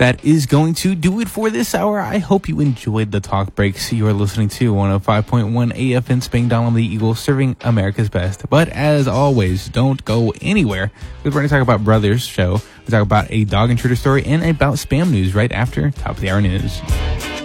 That is going to do it for this hour. I hope you enjoyed the talk breaks. You are listening to 105.1 AFN Spain Donald the Eagle, serving America's best. But as always, don't go anywhere, because we're going to talk about Brothers Show. We'll talk about a dog intruder story and about spam news right after Top of the Hour News.